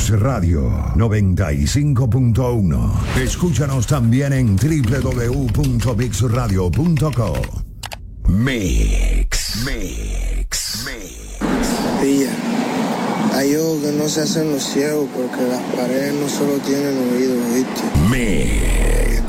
Mix Radio 95.1. Escúchanos también en www.mixradio.co. Mix. Pilla, hay ojos que no se hacen los ciegos porque las paredes no solo tienen oídos, ¿viste? Mix.